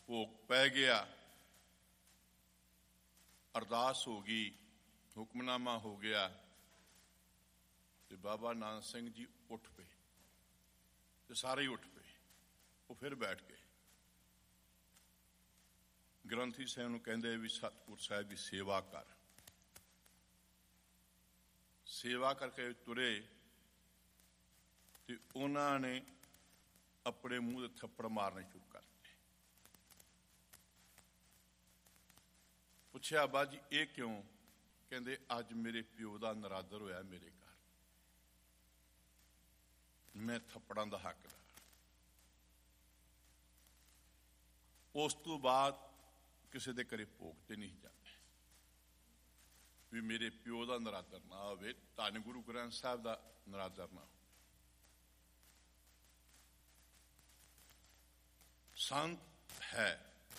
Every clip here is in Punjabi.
ਭੋਗ ਪੈ ਗਿਆ, ਅਰਦਾਸ ਹੋ ਗਈ, ਹੁਕਮਨਾਮਾ ਹੋ ਗਿਆ, ਤੇ ਬਾਬਾ ਨਾਨਕ ਸਿੰਘ ਜੀ ਉੱਠ ਪਏ ਤੇ ਸਾਰੇ ਹੀ ਉੱਠ ਪਏ। ਉਹ ਫਿਰ ਬੈਠ ਗਏ। ਗ੍ਰੰਥੀ ਸਾਹਿਬ ਨੂੰ ਕਹਿੰਦੇ ਵੀ ਸਤਿਗੁਰ ਸਾਹਿਬ ਦੀ ਸੇਵਾ ਕਰ। ਸੇਵਾ ਕਰਕੇ ਤੁਰੇ ਤੇ ਉਹਨਾਂ ਨੇ ਆਪਣੇ ਮੂੰਹ ਤੇ ਥੱਪੜ ਮਾਰਨੇ ਸ਼ੁਰੂ ਕਰ ਦਿੱਤੇ। ਪੁੱਛਿਆ, ਬਾਜੀ ਇਹ ਕਿਉਂ? ਕਹਿੰਦੇ ਅੱਜ ਮੇਰੇ ਪਿਓ ਦਾ ਨਰਾਦਰ ਹੋਇਆ ਮੇਰੇ ਘਰ, ਮੈਂ ਥੱਪੜਾਂ ਦਾ ਹੱਕਦਾਰ। ਉਸ ਤੋਂ ਬਾਅਦ ਕਿਸੇ ਦੇ ਘਰੇ ਭੋਗ ਤੇ ਨਹੀਂ ਜਾਂਦੇ ਵੀ ਮੇਰੇ ਪਿਓ ਦਾ ਨਰਾਦਰ ਨਾ ਹੋਵੇ, ਧੰਨ ਗੁਰੂ ਗ੍ਰੰਥ ਸਾਹਿਬ ਦਾ ਨਰਾਦਰ ਨਾ ਹੋਵੇ। ਸੰਤ ਹੈ,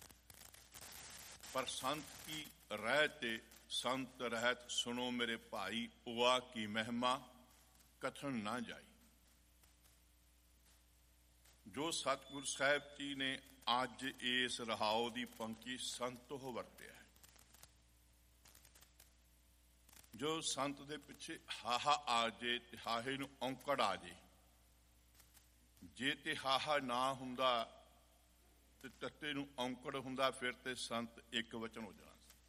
ਪਰ ਸੰਤ ਕੀ ਰਹਿਤੇ ਸੰਤ ਰਹਿਤ ਸੁਣੋ ਮੇਰੇ ਭਾਈ, ਉਆ ਕੀ ਮਹਿਮਾ ਕਥਨ ਨਾ ਜਾਈ। ਜੋ ਸਤਿਗੁਰ ਸਾਹਿਬ ਜੀ ਨੇ ਅੱਜ ਇਸ ਰਹਾਉ ਦੀ ਪੰਕਤੀ ਸੰਤ ਹੋ ਵਰਤਿਆ ਹੈ, ਜੋ ਸੰਤ ਦੇ ਪਿੱਛੇ ਹਾਹਾ ਆ ਜੇ ਤੇ ਹਾਹੇ ਨੂੰ ਔਂਕੜ ਆ ਜੇ, ਜੇ ਤੇ ਹਾਹਾ ਨਾ ਹੁੰਦਾ ਤੇ ਤੱਤੇ ਨੂੰ ਔਂਕੜ ਹੁੰਦਾ, ਫਿਰ ਤੇ ਸੰਤ ਇੱਕ ਵਚਨ ਹੋ ਜਾਣਾ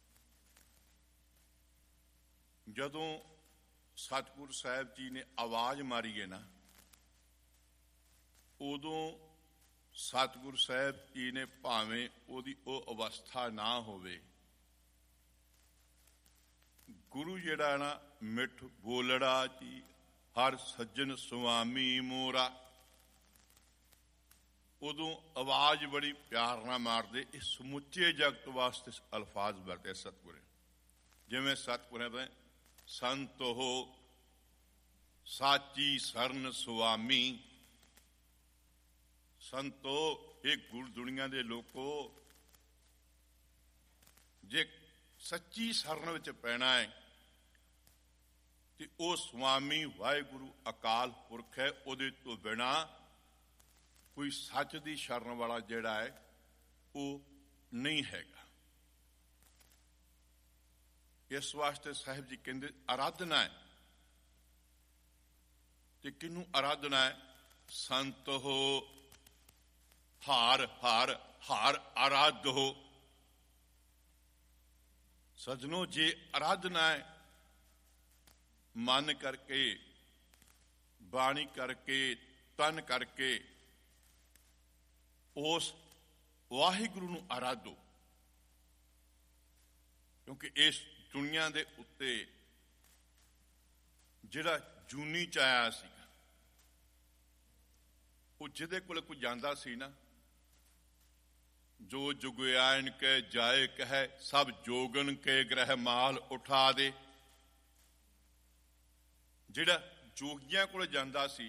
ਸੀ। ਜਦੋਂ ਸਤਿਗੁਰ ਸਾਹਿਬ ਜੀ ਨੇ ਆਵਾਜ਼ ਮਾਰੀ ਹੈ ਨਾ, ਉਦੋਂ ਸਤਿਗੁਰ ਸਾਹਿਬ ਜੀ ਨੇ ਭਾਵੇਂ ਉਹਦੀ ਉਹ ਅਵਸਥਾ ਨਾ ਹੋਵੇ, ਗੁਰੂ ਜਿਹੜਾ ਨਾ ਮਿੱਠ ਬੋਲੜਾ ਜੀ ਹਰ ਸੱਜਣ ਸੁਆਮੀ ਮੋਰਾ, ਉਦੋਂ ਆਵਾਜ਼ ਬੜੀ ਪਿਆਰ ਨਾਲ ਮਾਰਦੇ। ਇਹ ਸਮੁੱਚੇ ਜਗਤ ਵਾਸਤੇ ਅਲਫਾਜ਼ ਵਰਤੇ ਸਤਿਗੁਰ। ਜਿਵੇਂ ਸਤਿਗੁਰ ਹੈ ਸੰਤ ਹੋ ਸਾਚੀ ਸਰਨ ਸੁਆਮੀ, ਸੰਤੋ ਇਹ ਗੁਰ ਦੁਨੀਆ ਦੇ ਲੋਕੋ, ਜੇ ਸੱਚੀ ਸਰਨ ਵਿੱਚ ਪੈਣਾ ਹੈ ਤੇ ਉਹ ਸੁਆਮੀ ਵਾਹਿਗੁਰੂ ਅਕਾਲ ਪੁਰਖ ਹੈ, ਉਹਦੇ ਤੋਂ ਬਿਨਾ ਕੋਈ ਸੱਚ ਦੀ ਸ਼ਰਨ ਵਾਲਾ ਜਿਹੜਾ ਹੈ ਉਹ ਨਹੀਂ ਹੈਗਾ। ਇਸ ਵਾਸਤੇ ਸਾਹਿਬ ਜੀ ਕਹਿੰਦੇ ਆਰਾਧਨਾ ਹੈ। ਤੇ ਕਿਹਨੂੰ ਆਰਾਧਨਾ ਹੈ? ਸੰਤ ਹੋ ਹਾਰ ਹਾਰ ਹਾਰ ਆਰਾਧ ਹੋ। ਸਜਣੋ, ਜੇ ਆਰਾਧਨਾ ਹੈ ਮਨ ਕਰਕੇ, ਬਾਣੀ ਕਰਕੇ, ਤਨ ਕਰਕੇ, ਉਸ ਵਾਹਿਗੁਰੂ ਨੂੰ ਆਰਾਧੋ। ਕਿਉਂਕਿ ਇਸ ਦੁਨੀਆ ਦੇ ਉੱਤੇ ਜਿਹੜਾ ਜੂਨੀ ਚ ਆਇਆ ਸੀਗਾ, ਉਹ ਜਿਹਦੇ ਕੋਲ ਕੋਈ ਜਾਂਦਾ ਸੀ ਨਾ, ਜੋ ਜੁਗਿਆਨ ਕੇ ਜਾਏ ਕਹੈ ਸਭ ਜੋਗਨ ਕੇ ਗ੍ਰਹਿ ਮਾਲ ਉਠਾ ਦੇ। ਜਿਹੜਾ ਜੋਗੀਆਂ ਕੋਲ ਜਾਂਦਾ ਸੀ,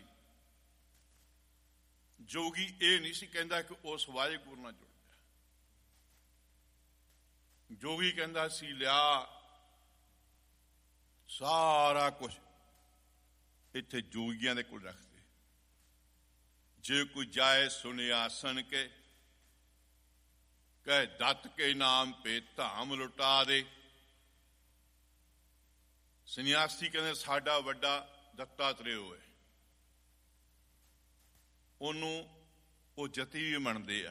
ਜੋਗੀ ਇਹ ਨਹੀਂ ਸੀ ਕਹਿੰਦਾ ਕਿ ਉਸ ਵਾਹਿਗੁਰੂ ਨਾਲ ਜੁੜ ਗਿਆ। ਜੋਗੀ ਕਹਿੰਦਾ ਸੀ ਲਿਆ ਸਾਰਾ ਕੁਝ ਇੱਥੇ ਜੋਗੀਆਂ ਦੇ ਕੋਲ ਰੱਖਦੇ। ਜੇ ਕੋਈ ਜਾਏ ਸੁਨਿਆਸਨ ਕੇ ਕਹਿ ਦੱਤ ਕੇ ਨਾਮ ਪੇ ਧਾਮ ਲੁਟਾ ਦੇ। ਸੰਨਿਆਸੀ ਕਹਿੰਦੇ ਸਾਡਾ ਵੱਡਾ ਦੱਤਾਤਰੇय ਹੋਏ, ਉਹਨੂੰ ਉਹ ਜਤੀ ਵੀ ਮੰਨਦੇ ਆ,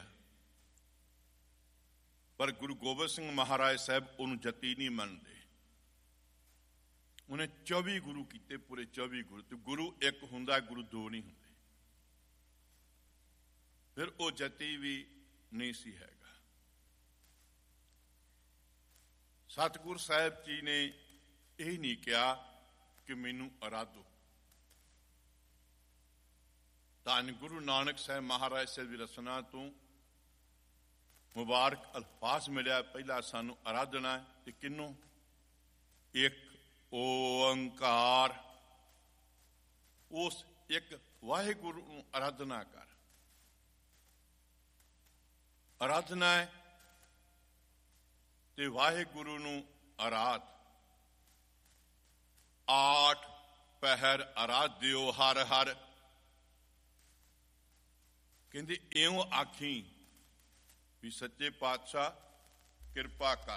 ਪਰ ਗੁਰੂ ਗੋਬਿੰਦ ਸਿੰਘ ਮਹਾਰਾਜ ਸਾਹਿਬ ਉਹਨੂੰ ਜਤੀ ਨਹੀਂ ਮੰਨਦੇ। ਉਹਨੇ 24 ਗੁਰੂ ਕੀਤੇ, ਪੂਰੇ 24 ਗੁਰੂ। ਤੇ ਗੁਰੂ ਇੱਕ ਹੁੰਦਾ, ਗੁਰੂ ਦੋ ਨਹੀਂ ਹੁੰਦੇ। ਫਿਰ ਉਹ ਜਤੀ ਵੀ ਨਹੀਂ ਸੀ ਹੈਗਾ। ਸਤਿਗੁਰ ਸਾਹਿਬ ਜੀ ਨੇ ਇਹ ਨਹੀਂ ਕਿਹਾ ਕਿ ਮੈਨੂੰ ਆਰਾਧੋ। ਧੰਨ ਗੁਰੂ ਨਾਨਕ ਸਾਹਿਬ ਮਹਾਰਾਜ ਸਾਹਿਬ ਦੀ ਰਚਨਾ ਤੋਂ ਮੁਬਾਰਕ ਅਲਫਾਜ਼ ਮਿਲਿਆ। ਪਹਿਲਾ ਸਾਨੂੰ ਆਰਾਧਨਾ ਤੇ ਕਿਹਨੂੰ? ਇੱਕ ਓੰਕਾਰ, ਉਸ ਇੱਕ ਵਾਹਿਗੁਰੂ ਨੂੰ ਆਰਾਧਨਾ ਕਰ। ਆਰਾਧਨਾ ਹੈ ਤੇ ਵਾਹਿਗੁਰੂ ਨੂੰ ਆਰਾਧ। ਆਠ ਪਹਿਰ ਆਰਾਧਿਓ ਹਰ ਹਰ। ਕਹਿੰਦੇ ਇਉਂ ਆਖੀ ਵੀ ਸੱਚੇ ਪਾਤਸ਼ਾਹ ਕਿਰਪਾ ਕਰ,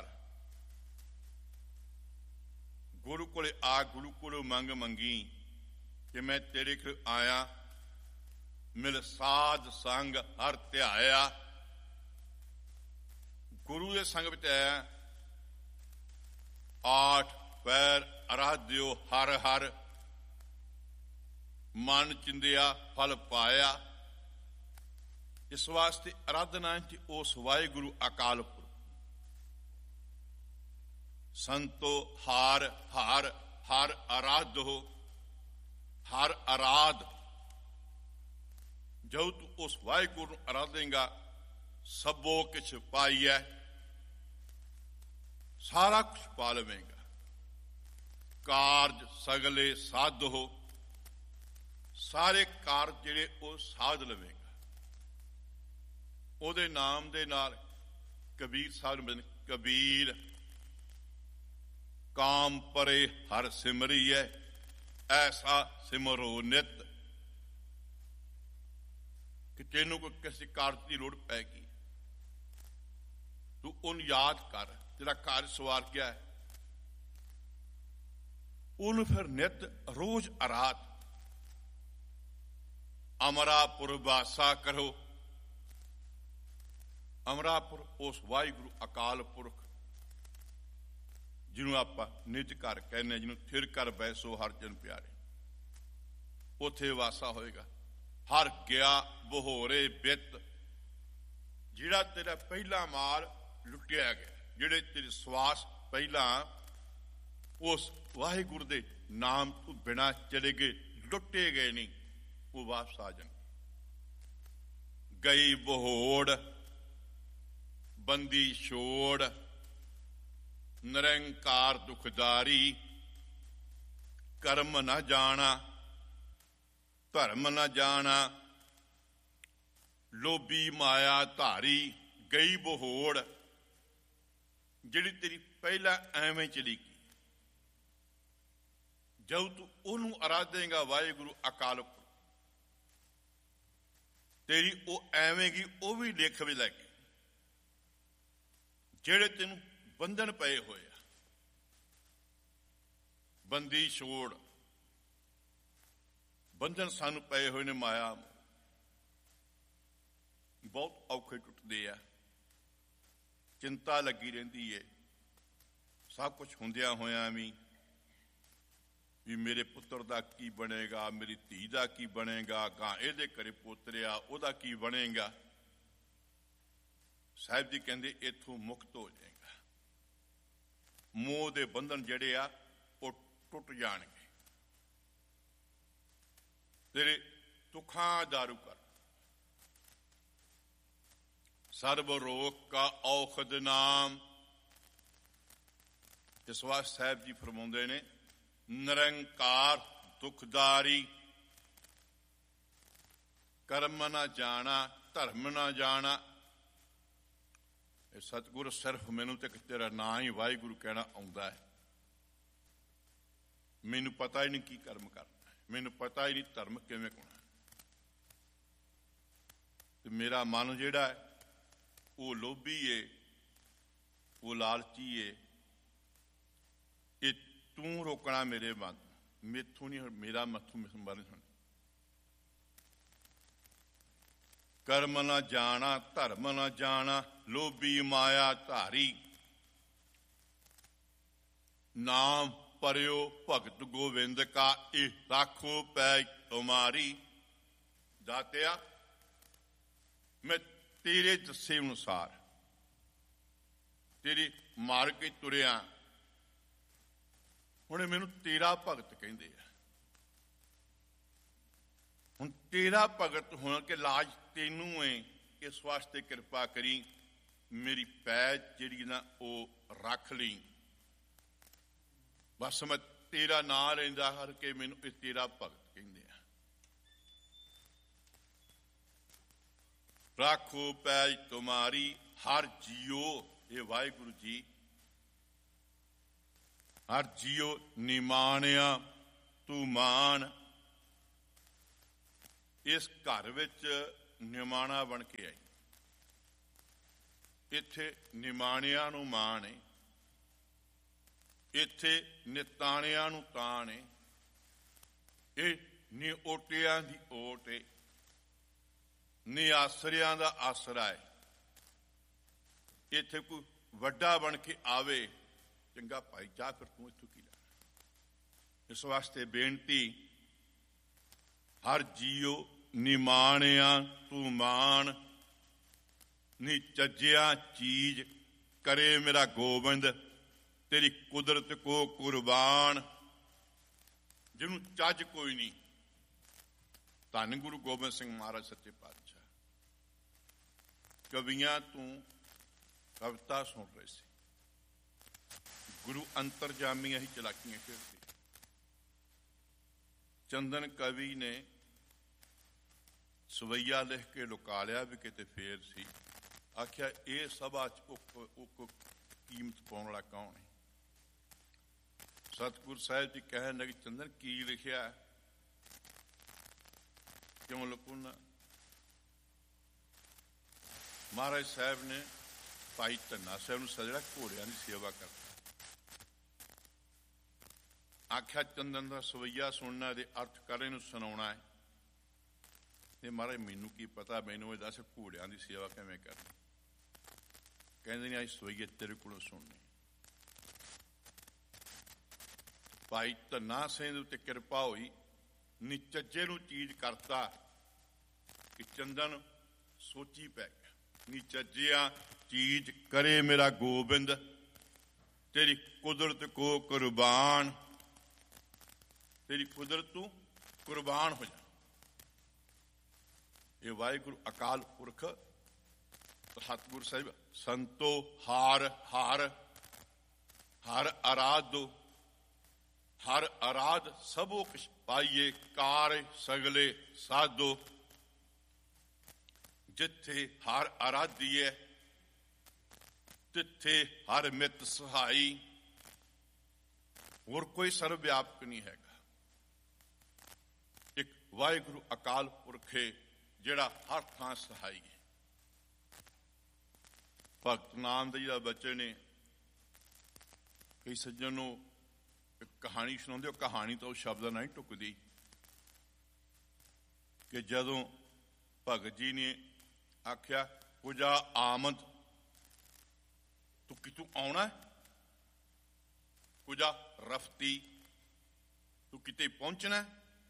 ਗੁਰੂ ਕੋਲੇ ਆ, ਗੁਰੂ ਕੋਲੋਂ ਮੰਗ ਮੰਗੀ ਕਿ ਮੈਂ ਤੇਰੇ ਕੋਲ ਆਇਆ, ਮਿਲ ਸਾਧ ਸੰਗ ਹਰ ਧਿਆਇਆ। ਗੁਰੂ ਦੇ ਸੰਗ ਵਿੱਚ ਆਇਆ, 8 ਪੈਰ ਅਰਾਧਿਓ ਹਰ ਹਰ, ਮਨ ਚਿੰਦਿਆ ਫਲ ਪਾਇਆ। ਇਸ ਵਾਸਤੇ ਅਰਾਧਨਾ ਚ ਉਸ ਵਾਹਿਗੁਰੂ ਅਕਾਲ ਪੁਰਖ ਸੰਤੋ ਹਾਰ ਹਾਰ ਹਰ ਅਰਾਧੋ, ਹਰ ਅਰਾਧ। ਜਦੋਂ ਤੂੰ ਉਸ ਵਾਹਿਗੁਰੂ ਨੂੰ ਅਰਾਧੇਂਗਾ, ਸਭੋ ਕਿਛ ਪਾਈਐ, ਸਾਰਾ ਕੁਛ ਪਾ ਲਵੇਂਗਾ। ਕਾਰਜ ਸਗਲੇ ਸਾਧੋ, ਸਾਰੇ ਕਾਰਜ ਜਿਹੜੇ ਉਹ ਸਾਧ ਲਵੇਂਗਾ। ਉਹਦੇ ਨਾਮ ਦੇ ਨਾਲ ਕਬੀਰ ਸਾਹਿਬ ਨੇ, ਕਬੀਰ ਕਾਮ ਪਰੇ ਹਰ ਸਿਮਰੀਐ, ਐਸਾ ਸਿਮਰੋ ਨਿਤ। ਕਿ ਤੈਨੂੰ ਕੋਈ ਕਿਸੇ ਕਾਰਜ ਦੀ ਲੋੜ ਪੈ ਗਈ, ਤੂੰ ਉਹਨੂੰ ਯਾਦ ਕਰ, ਜਿਹੜਾ ਕਾਰਜ ਸਵਾਰ ਗਿਆ ਹੈ, ਉਹਨੂੰ ਫਿਰ ਨਿਤ ਰੋਜ਼ ਅਰਾਧ ਅਮਰਾਪੁਰ ਵਾਸਾ ਕਰੋ। ਅਮਰਾਪੁਰ ਉਸ ਵਾਹਿਗੁਰੂ ਅਕਾਲ ਪੁਰਖ ਜਿਹਨੂੰ ਆਪਾਂ ਨਿਜ ਘਰ ਕਹਿੰਦੇ, ਜਿਹਨੂੰ ਥਿਰ ਕਰ ਬੈਸੋ ਹਰ ਜਨ ਪਿਆਰੇ, ਉੱਥੇ ਵਾਸਾ ਹੋਏਗਾ। ਹਰ ਗਿਆ ਬਹੋਰੇ ਬਿੱਤ, ਜਿਹੜਾ ਤੇਰਾ ਪਹਿਲਾ ਮਾਲ ਲੁੱਟਿਆ ਗਿਆ, ਜਿਹੜੇ ਤੇਰੇ ਸਵਾਸ ਪਹਿਲਾਂ ਉਸ ਵਾਹਿਗੁਰੂ ਦੇ ਨਾਮ ਤੋਂ ਬਿਨਾਂ ਚਲੇ ਗਏ, ਲੁੱਟੇ ਗਏ ਨਹੀਂ, ਉਹ ਵਾਪਸ ਆ ਜਾਣ। ਗਈ ਬਹੋੜ ਬੰਦੀ ਛੋੜ, ਨਿਰੰਕਾਰ ਦੁਖਦਾਰੀ। ਕਰਮ ਨਾ ਜਾਣਾ ਧਰਮ ਨਾ ਜਾਣਾ, ਲੋਭੀ ਮਾਇਆ ਧਾਰੀ। ਗਈ ਬਹੋੜ, ਜਿਹੜੀ ਤੇਰੀ ਪਹਿਲਾਂ ਐਵੇਂ ਚਲੀ ਗਈ, ਜਦੋਂ ਤੂੰ ਉਹਨੂੰ ਅਰਾਧੇਂਗਾ ਵਾਹਿਗੁਰੂ ਅਕਾਲ ਪੁਰਖ, ਤੇਰੀ ਉਹ ਐਵੇਂ ਗਈ, ਉਹ ਵੀ ਲੇਖ ਵਿੱਚ ਲੈ ਗਈ। ਜਿਹੜੇ ਤੈਨੂੰ ਬੰਧਨ ਪਏ ਹੋਏ ਆ, ਬੰਦੀ ਛੋੜ, ਬੰਧਨ ਸਾਨੂੰ ਪਏ ਹੋਏ ਨੇ ਮਾਇਆ, ਬਹੁਤ ਔਖੇ ਟੁੱਟਦੇ ਆ, ਚਿੰਤਾ ਲੱਗੀ ਰਹਿੰਦੀ ਏ। ਸਭ ਕੁਛ ਹੁੰਦਿਆਂ ਹੋਇਆਂ ਵੀ ਮੇਰੇ ਪੁੱਤਰ ਦਾ ਕੀ ਬਣੇਗਾ, ਮੇਰੀ ਧੀ ਦਾ ਕੀ ਬਣੇਗਾ, ਗਾਂ ਇਹਦੇ ਘਰੇ ਪੋਤਰਿਆ ਉਹਦਾ ਕੀ ਬਣੇਗਾ। ਸਾਹਿਬ ਜੀ ਕਹਿੰਦੇ ਇੱਥੋਂ ਮੁਕਤ ਹੋ ਜਾਏਗਾ, ਮੋਹ ਦੇ ਬੰਧਨ ਜਿਹੜੇ ਆ ਉਹ ਟੁੱਟ ਜਾਣਗੇ। ਤੇਰੇ ਦੁੱਖਾਂ ਦਾਰੂ ਕਰ, ਸਰਬ ਰੋਗ ਕਾ ਔਖਦ ਨਾਮ। ਇਸ ਵਾਸਤੇ ਸਾਹਿਬ ਜੀ ਫਰਮਾਉਂਦੇ ਨੇ, ਨਿਰੰਕਾਰ ਦੁਖਦਾਰੀ। ਕਰਮ ਨਾ ਜਾਣਾ ਧਰਮ ਨਾ ਜਾਣਾ। ਇਹ ਸਤਿਗੁਰ ਸਿਰਫ ਮੈਨੂੰ ਤੇ ਤੇਰਾ ਨਾਂ ਹੀ ਵਾਹਿਗੁਰੂ ਕਹਿਣਾ ਆਉਂਦਾ ਹੈ। ਮੈਨੂੰ ਪਤਾ ਹੀ ਨਹੀਂ ਕੀ ਕਰਮ ਕਰਨਾ, ਮੈਨੂੰ ਪਤਾ ਹੀ ਨਹੀਂ ਧਰਮ ਕਿਵੇਂ ਕਰਨਾ। ਤੇ ਮੇਰਾ ਮਨ ਜਿਹੜਾ ਹੈ ਉਹ ਲੋਭੀ ਏ, ਉਹ ਲਾਲਚੀ ਏ। ਇਹ ਤੂੰ ਰੋਕਣਾ ਮੇਰੇ ਮਨ, ਮੈਥੋਂ ਨਹੀਂ, ਮੇਰਾ ਮੱਥੋਂ ਮਰਨ ਹੋਣਾ। ਕਰਮ ਨਾ ਜਾਣਾ ਧਰਮ ਨਾ ਜਾਣਾ, ਲੋਭੀ ਮਾਇਆ ਧਾਰੀ। ਨਾਮ ਪਰਿਓ ਭਗਤ ਗੋਵਿੰਦ ਕਾ, ਇਹ ਰਾਖੋ ਪੈ ਤੁਮਾਰੀ। ਦਾਤਿਆ ਮੈਂ ਤੇਰੇ ਦੱਸੇ ਅਨੁਸਾਰ ਤੇਰੀ ਮਾਰ ਕੇ ਤੁਰਿਆ, ਹੁਣ ਮੈਨੂੰ ਤੇਰਾ ਭਗਤ ਕਹਿੰਦੇ ਆ। ਹੁਣ ਤੇਰਾ ਭਗਤ ਹੋਣ ਕੇ ਲਾਜ ਤੈਨੂੰ ਏ, ਇਸ ਵਾਸਤੇ ਕਿਰਪਾ ਕਰੀ ਮੇਰੀ ਪੈਜ ਜਿਹੜੀ ਨਾ ਉਹ ਰੱਖ ਲਈ। ਬਸ ਮੈਂ ਤੇਰਾ ਨਾਂ ਲੈਂਦਾ ਹਰ ਕੇ ਮੈਨੂੰ ਇਹ ਤੇਰਾ ਭਗਤ ਕਹਿੰਦੇ ਆ। ਰਾਖੋ ਪੈਜ ਤੁਮਾਰੀ ਹਰ ਜੀਓ। ਇਹ ਵਾਹਿਗੁਰੂ ਜੀ ਹਰ ਜੀਓ ਨਿਮਾਣਿਆ ਤੂੰ ਮਾਨ। ਇਸ ਘਰ ਵਿੱਚ ਨਿਮਾਣਾ ਬਣ ਕੇ ਆਈ। ਇੱਥੇ ਨਿਮਾਣਿਆਂ ਨੂੰ ਮਾਣ ਏ, ਇੱਥੇ ਨਿਤਾਣਿਆਂ ਨੂੰ ਤਾਣ ਏ, ਇਹ ਨੀ ਓਟਿਆਂ ਦੀ ਓਟ ਏ, ਨੀ ਆਸਰਿਆਂ ਦਾ ਆਸਰਾ ਏ। ਇੱਥੇ ਕੋਈ ਵੱਡਾ ਬਣ ਕੇ ਆਵੇ, ਚੰਗਾ ਭਾਈ ਜਾ ਫਿਰ ਤੂੰ ਇੱਥੋਂ ਕੀ ਲੈਣਾ। ਇਸ ਵਾਸਤੇ ਬੇਨਤੀ, ਹਰ ਜੀਓ ਨਿਮਾਣਿਆ ਤੂੰ ਮਾਣ, ਨੀ ਚੱਜਿਆ ਚੀਜ਼ ਕਰੇ ਮੇਰਾ ਗੋਬਿੰਦ, ਤੇਰੀ ਕੁਦਰਤ ਕੋ ਕੁਰਬਾਨ। ਜਿਹਨੂੰ ਚੱਜ ਕੋਈ ਨਹੀਂ। ਧੰਨ ਗੁਰੂ ਗੋਬਿੰਦ ਸਿੰਘ ਮਹਾਰਾਜ ਸੱਚੇ ਪਾਤਸ਼ਾਹ ਕਵੀਆਂ ਤੋਂ ਕਵਿਤਾ ਸੁਣ ਰਹੇ ਸੀ। ਗੁਰੂ ਅੰਤਰਜਾਮੀਆਂ ਹੀ ਚਲਾਕੀਆਂ ਖੇਡਦੇ। ਚੰਦਨ ਕਵੀ ਨੇ ਸਵਈਆ ਲਿਖ ਕੇ ਲੁਕਾ ਲਿਆ ਵੀ ਕਿਤੇ ਫੇਰ ਸੀ। ਆਖਿਆ ਇਹ ਸਭਾ ਚ ਉਕ ਕੀਮਤ ਪਾਉਣ ਵਾਲਾ ਕੌਣ ਹੈ? ਸਤਿਗੁਰ ਸਾਹਿਬ ਜੀ ਕਹਿਣ ਲੱਗੇ, ਚੰਦਨ ਕੀ ਲਿਖਿਆ, ਕਿਉਂ ਲੁਕਾਉਣਾ? ਮਹਾਰਾਜ ਸਾਹਿਬ ਨੇ ਭਾਈ ਧੰਨਾ ਸਾਹਿਬ ਨੂੰ ਸਜੜਾ ਘੋੜਿਆਂ ਦੀ ਸੇਵਾ ਕਰਦਾ। ਆਖਿਆ ਚੰਦਨ ਦਾ ਸਵਈਆ ਸੁਣਨਾ, ਦੇ ਅਰਥ ਕਰੇ ਨੂੰ ਸੁਣਾਉਣਾ ਹੈ। ਤੇ ਮਹਾਰਾਜ ਮੈਨੂੰ ਕੀ ਪਤਾ, ਮੈਨੂੰ ਇਹ ਦੱਸ ਘੋੜਿਆਂ ਦੀ ਸੇਵਾ ਕਿਵੇਂ ਕਰਨੀ। ਕਹਿੰਦੇ ਨੇ ਅੱਜ ਸਵਈਏ ਤੇਰੇ ਕੋਲੋਂ ਸੁਣਨੇ। ਭਾਈ ਧੰਨਾ ਸਿੰਘ ਦੇ ਉੱਤੇ ਕਿਰਪਾ ਹੋਈ, ਨਿਚੱਜੇ ਨੂੰ ਚੀਜ਼ ਕਰਤਾ ਕਿ ਚੰਦਨ ਸੋਚੀ ਪੈ ਗਿਆ। ਨਿਚੱਜਿਆ ਚੀਜ਼ ਕਰੇ ਮੇਰਾ ਗੋਬਿੰਦ, ਤੇਰੀ ਕੁਦਰਤ ਕੋ ਕੁਰਬਾਨ। ਤੇਰੀ ਕੁਦਰਤ ਤੂੰ ਕੁਰਬਾਨ ਹੋ ਜਾ। ਇਹ ਵਾਹਿਗੁਰੂ ਅਕਾਲ ਪੁਰਖ ਸਤਿਗੁਰ ਸਾਹਿਬ ਸੰਤੋ ਹਾਰ ਹਾਰ ਹਰ ਆਰਾਧੋ, ਹਰ ਆਰਾਧ ਸਭੋ ਕਿਛ ਪਾਈਏ, ਕਾਰ ਸਗਲੇ ਸਾਧੋ। ਜਿੱਥੇ ਹਰ ਆਰਾਧੀਏ ਤਿੱਥੇ ਹਰ ਮਿੱਤ ਸਹਾਈ। ਹੋਰ ਕੋਈ ਸਰਵ ਵਿਆਪਕ ਨਹੀਂ ਹੈਗਾ। ਇੱਕ ਵਾਹਿਗੁਰੂ ਅਕਾਲ ਪੁਰਖ ਹੈ ਜਿਹੜਾ ਹਰ ਥਾਂ ਸਹਾਈ ਹੈ। ਭਗਤ ਨਾਮਦੇਵ ਜੀ ਦਾ ਬਚਨ ਨੇ, ਕਈ ਸੱਜਣ ਨੂੰ ਇੱਕ ਕਹਾਣੀ ਸੁਣਾਉਂਦੇ, ਉਹ ਕਹਾਣੀ ਤਾਂ ਉਹ ਸ਼ਬਦਾਂ ਨਾਲ ਹੀ ਢੁੱਕਦੀ ਕਿ ਜਦੋਂ ਭਗਤ ਜੀ ਨੇ ਆਖਿਆ ਪੂਜਾ ਆਮਦ, ਤੂੰ ਕਿਤੋਂ ਆਉਣਾ? ਪੂਜਾ ਰਫਤੀ, ਤੂੰ ਕਿਤੇ ਪਹੁੰਚਣਾ?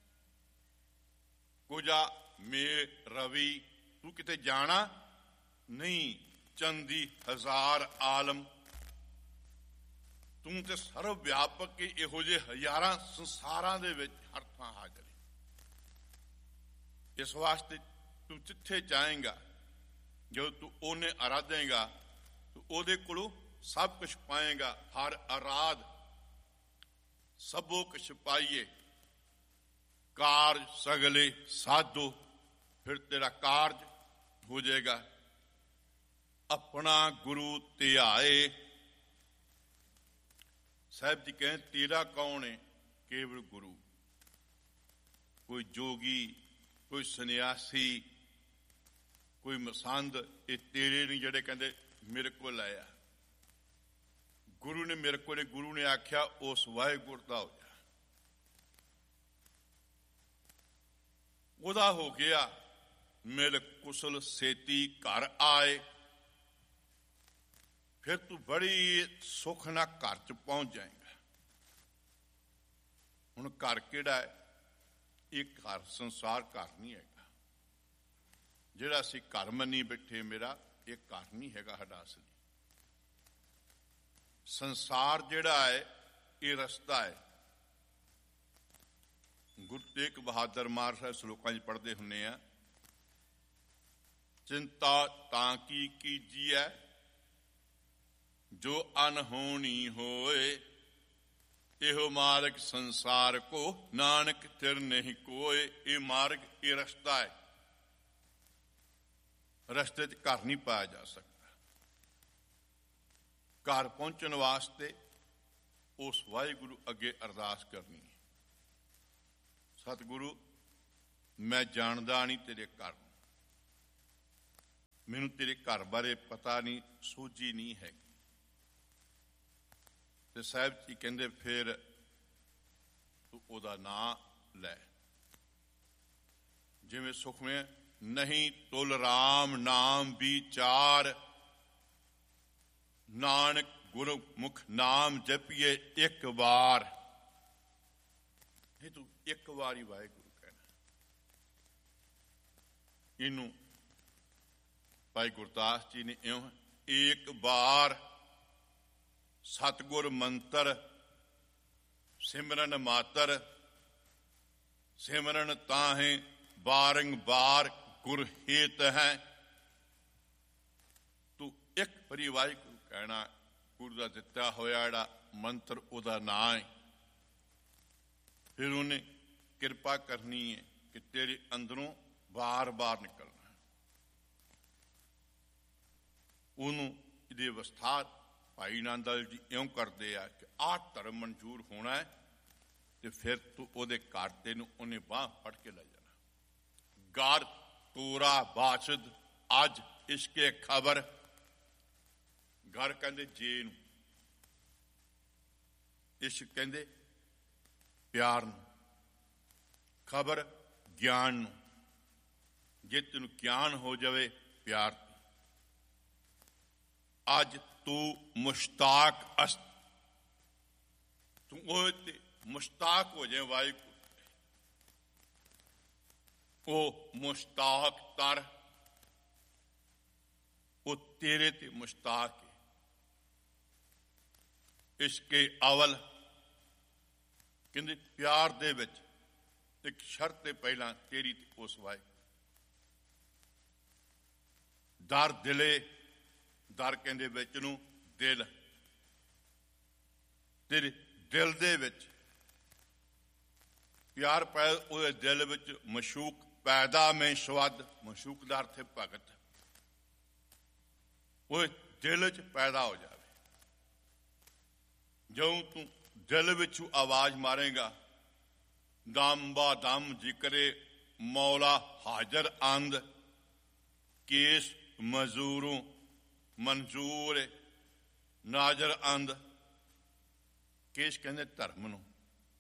ਪੂਜਾ ਮੇ ਰਵੀ, ਤੂੰ ਕਿਤੇ ਜਾਣਾ ਨਹੀਂ। ਚੰਦੀ ਹਜ਼ਾਰ ਆਲਮ, ਤੂੰ ਤੇ ਸਰਵ ਵਿਆਪਕ ਇਹੋ ਜਿਹੇ ਹਜ਼ਾਰਾਂ ਸੰਸਾਰਾਂ ਦੇ ਵਿੱਚ ਹਰ ਥਾਂ ਹਾਜ਼ਰ ਹੈ। ਇਸ ਵਾਸਤੇ ਤੂੰ ਜਿੱਥੇ ਜਾਏਗਾ, ਜਦੋਂ ਤੂੰ ਉਹਨੇ ਆਰਾਧੇਗਾ, ਤੂੰ ਉਹਦੇ ਕੋਲੋਂ ਸਭ ਕੁਛ ਪਾਏਗਾ। ਹਰ ਆਰਾਧ ਸਭੋ ਕੁਛ ਪਾਈਏ, ਕਾਰਜ ਸਗਲੇ ਸਾਧੋ। ਫਿਰ ਤੇਰਾ ਕਾਰਜ ਹੋ ਜਾਏਗਾ। ਆਪਣਾ ਗੁਰੂ ਧਿਆਏ। ਸਾਹਿਬ ਜੀ ਕਹਿੰਦੇ ਤੇਰਾ ਕੌਣ ਹੈ? ਕੇਵਲ ਗੁਰੂ। ਕੋਈ ਜੋਗੀ, ਕੋਈ ਸੰਨਿਆਸੀ, ਕੋਈ ਮਸੰਦ, ਇਹ ਤੇਰੇ ਨਹੀਂ ਜਿਹੜੇ ਕਹਿੰਦੇ ਮੇਰੇ ਕੋਲ ਆਇਆ। ਗੁਰੂ ਨੇ ਮੇਰੇ ਕੋਲ, ਗੁਰੂ ਨੇ ਆਖਿਆ ਉਸ ਵਾਹਿਗੁਰੂ ਦਾ ਹੋ ਜਾ। ਉਹਦਾ ਹੋ ਗਿਆ। ਮਿਲ ਕੁਸਲ ਸੇਤੀ ਘਰ ਆਏ। ਫਿਰ ਤੂੰ ਬੜੀ ਸੁੱਖ ਨਾਲ ਘਰ ਚ ਪਹੁੰਚ ਜਾਏਗਾ। ਹੁਣ ਘਰ ਕਿਹੜਾ ਹੈ? ਇਹ ਘਰ ਸੰਸਾਰ ਘਰ ਨਹੀਂ ਹੈਗਾ। ਜਿਹੜਾ ਅਸੀਂ ਘਰ ਮੰਨੀ ਬੈਠੇ ਮੇਰਾ, ਇਹ ਘਰ ਨਹੀਂ ਹੈਗਾ ਸਾਡਾ ਅਸਲੀ। ਸੰਸਾਰ ਜਿਹੜਾ ਹੈ ਇਹ ਰਸਤਾ ਹੈ। ਗੁਰੂ ਤੇਗ ਬਹਾਦਰ ਮਹਾਰਾਜ ਸਾਹਿਬ ਸ਼ਲੋਕਾਂ 'ਚ ਪੜ੍ਹਦੇ ਹੁੰਦੇ ਆ, ਚਿੰਤਾ ਤਾਂ ਕੀ ਕੀਜੀਐ ਜੋ ਅਨਹੋਣੀ ਹੋਏ, ਇਹੋ ਮਾਰਗ ਸੰਸਾਰ ਕੋ ਨਾਨਕ ਤਿਰ ਨਹੀਂ ਕੋਏ। ਇਹ ਮਾਰਗ, ਇਹ ਰਸਤਾ ਹੈ। ਰਸਤੇ 'ਚ ਘਰ ਨਹੀਂ ਪਾਇਆ ਜਾ ਸਕਦਾ। ਘਰ ਪਹੁੰਚਣ ਵਾਸਤੇ ਉਸ ਵਾਹਿਗੁਰੂ ਅੱਗੇ ਅਰਦਾਸ ਕਰਨੀ ਹੈ। ਸਤਿਗੁਰੂ ਮੈਂ ਜਾਣਦਾ ਨਹੀਂ ਤੇਰੇ ਘਰ ਨੂੰ, ਮੈਨੂੰ ਤੇਰੇ ਘਰ ਬਾਰੇ ਪਤਾ ਨਹੀਂ, ਸੂਝੀ ਨਹੀਂ ਹੈਗੀ। ਤੇ ਸਾਹਿਬ ਜੀ ਕਹਿੰਦੇ ਫਿਰ ਤੂੰ ਉਹਦਾ ਨਾਂ ਲੈ। ਜਿਵੇਂ ਸੁਖਮਨੀ ਨਹੀਂ ਤੁਲ ਰਾਮ ਨਾਮ ਵਿਚਾਰ, ਨਾਨਕ ਗੁਰਮੁਖ ਨਾਮ ਜਪੀਏ ਇੱਕ ਵਾਰ। ਇਹ ਤੂੰ ਇੱਕ ਵਾਰ ਹੀ ਵਾਹਿਗੁਰੂ ਕਹਿਣਾ। ਇਹਨੂੰ ਭਾਈ ਗੁਰਦਾਸ ਜੀ ਨੇ ਇਉਂ ਇੱਕ ਵਾਰ ਸਤਿਗੁਰ ਮੰਤਰ ਸਿਮਰਨ ਮਾਤਰ, ਸਿਮਰਨ ਤਾਹੇ ਬਾਰੰਬਾਰ ਗੁਰ ਹੇਤ ਹੈ। ਤੂੰ ਇੱਕ ਵਾਰੀ ਵਾਹਿਗੁਰੂ ਕਹਿਣਾ। ਗੁਰੂ ਦਾ ਦਿੱਤਾ ਹੋਇਆ ਜਿਹੜਾ ਮੰਤਰ ਉਹਦਾ ਨਾਂ ਹੈ। ਫਿਰ ਉਹਨੇ ਕਿਰਪਾ ਕਰਨੀ ਹੈ ਕਿ ਤੇਰੇ ਅੰਦਰੋਂ ਬਾਰ-ਬਾਰ ਨਿਕਲਣਾ। ਉਹਨੂੰ ਇਹਦੇ ਵਿਸਥਾਰ ਭਾਈ ਨੰਦਲਾਲ ਜੀ ਇਉਂ ਕਰਦੇ ਆ ਕਿ ਆਹ ਧਰਮ ਮਨਜ਼ੂਰ ਹੋਣਾ ਹੈ ਤੇ ਫਿਰ ਤੂੰ ਉਹਦੇ ਘਰ ਤੇ ਨੂੰ ਉਹਨੇ ਬਾਂਹ ਫੜ ਕੇ ਲੈ ਜਾਣਾ। ਗਰ ਤੋਰਾ ਬਾਸ਼ਦ ਅੱਜ ਇਸ਼ਕੇ ਖਬਰ। ਘਰ ਕਹਿੰਦੇ ਜੇ ਨੂੰ, ਇਸ਼ਕ ਕਹਿੰਦੇ ਪਿਆਰ ਨੂੰ, ਖਬਰ ਗਿਆਨ ਨੂੰ। ਜੇ ਤੈਨੂੰ ਗਿਆਨ ਹੋ ਜਾਵੇ ਪਿਆਰ, ਅੱਜ ਤੂੰ ਮੁਸ਼ਤਾਕ ਅਸਤ, ਤੂੰ ਉਹ ਤੇ ਮੁਸ਼ਤਾਕ ਹੋ ਜਾਏ ਵਾਹਿਗੁਰੂ। ਉਹ ਮੁਸ਼ਤਾਕ ਤਰ, ਉਹ ਤੇਰੇ ਤੇ ਮੁਸ਼ਤਾਕ ਹੈ। ਇਸ਼ਕੇ ਅਵਲ ਕਹਿੰਦੇ ਪਿਆਰ ਦੇ ਵਿੱਚ ਇੱਕ ਸ਼ਰਤ ਤੇ ਪਹਿਲਾਂ ਤੇਰੀ ਤੇ ਉਸ ਵਾਹਿਗੁਰੂ। ਦਰ ਦਿਲੇ, ਦਰ ਕਹਿੰਦੇ ਵਿੱਚ ਨੂੰ ਦਿਲ, ਤੇਰੇ ਦਿਲ ਦੇ ਵਿੱਚ ਪਿਆਰ ਪੈ, ਉਹਦੇ ਦਿਲ ਵਿੱਚ ਮਸ਼ੂਕ ਪੈਦਾ ਮੈਂ ਸਵਦ। ਮਸ਼ੂਕ ਦਾ ਅਰਥ ਹੈ ਭਗਤ। ਉਹ ਦਿਲ ਚ ਪੈਦਾ ਹੋ ਜਾਵੇ। ਜਦੋਂ ਤੂੰ ਦਿਲ ਵਿੱਚੋਂ ਆਵਾਜ਼ ਮਾਰੇਗਾ, ਦਮ ਬਾ ਦਮ ਜ਼ਿਕਰੇ ਮੌਲਾ ਹਾਜ਼ਰ ਅੰਦ, ਕੇਸ ਮਜ਼ੂਰੂ ਮਨਜ਼ੂਰ ਨਾਜ਼ਰ ਅੰਦ। ਕੇਸ ਕਹਿੰਦੇ ਧਰਮ ਨੂੰ।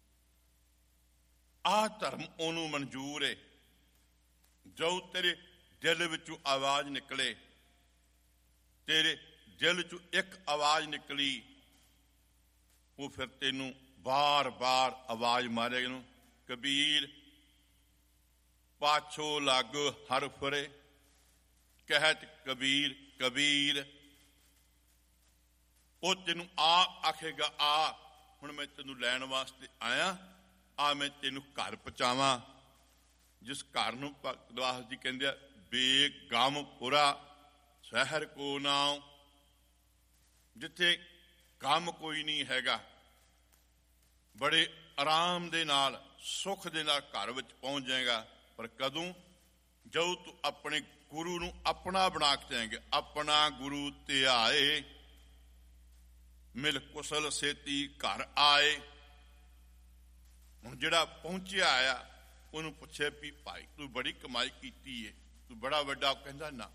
ਆਹ ਧਰਮ ਉਹਨੂੰ ਮਨਜ਼ੂਰ ਹੈ। ਜੋ ਤੇਰੇ ਦਿਲ ਵਿੱਚੋਂ ਆਵਾਜ਼ ਨਿਕਲੇ, ਤੇਰੇ ਦਿਲ ਚੋਂ ਇੱਕ ਆਵਾਜ਼ ਨਿਕਲੀ, ਉਹ ਫਿਰ ਤੈਨੂੰ ਬਾਰ-ਬਾਰ ਆਵਾਜ਼ ਮਾਰੇਗਾ ਨੂੰ। ਕਬੀਰ ਪਾਛੋ ਲੱਗ ਹਰ ਫਰੇ, ਕਹਿਤ ਕਬੀਰ ਕਬੀਰ। ਉਹ ਤੈਨੂੰ ਆਖੇਗਾ, ਆ ਹੁਣ ਮੈਂ ਤੈਨੂੰ ਲੈਣ ਵਾਸਤੇ ਆਇਆ, ਆ ਮੈਂ ਤੈਨੂੰ ਘਰ ਪਹੁੰਚਾਵਾਂ। ਜਿਸ ਘਰ ਨੂੰ ਭਗਤ ਦਾਸ ਜੀ ਕਹਿੰਦੇ ਆ ਬੇਗਮਪੁਰਾ ਸ਼ਹਿਰ ਕੋ ਨਾਮ, ਜਿੱਥੇ ਕੰਮ ਕੋਈ ਨਹੀਂ ਹੈਗਾ, ਬੜੇ ਆਰਾਮ ਦੇ ਨਾਲ ਸੁੱਖ ਦੇ ਨਾਲ ਘਰ ਵਿੱਚ ਪਹੁੰਚ ਜਾਏਗਾ। ਪਰ ਕਦੋਂ? ਜਦੋਂ ਤੂੰ ਆਪਣੇ ਗੁਰੂ ਨੂੰ ਆਪਣਾ ਬਣਾ ਕੇ ਜਾਏਂਗੇ। ਆਪਣਾ ਗੁਰੂ ਧਿਆਏ, ਮਿਲ ਕੁਸਲ ਸੇਤੀ ਘਰ ਆਏ। ਹੁਣ ਜਿਹੜਾ ਪਹੁੰਚਿਆ ਆ ਉਹਨੂੰ ਪੁੱਛੇ ਵੀ ਭਾਈ ਤੂੰ ਬੜੀ ਕਮਾਈ ਕੀਤੀ ਏ, ਤੂੰ ਬੜਾ ਵੱਡਾ। ਕਹਿੰਦਾ ਨਾ,